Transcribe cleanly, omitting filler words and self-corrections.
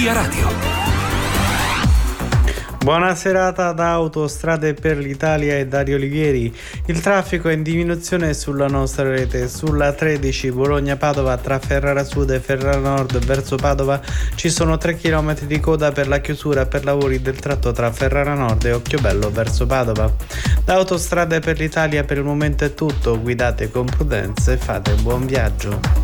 Via Radio. Buona serata da Autostrade per l'Italia e Dario Olivieri. Il traffico è in diminuzione sulla nostra rete. Sulla 13 Bologna-Padova tra Ferrara Sud e Ferrara Nord verso Padova ci sono 3 km di coda per la chiusura per lavori del tratto tra Ferrara Nord e Occhiobello verso Padova. Da Autostrade per l'Italia per il momento è tutto. Guidate con prudenza e fate buon viaggio.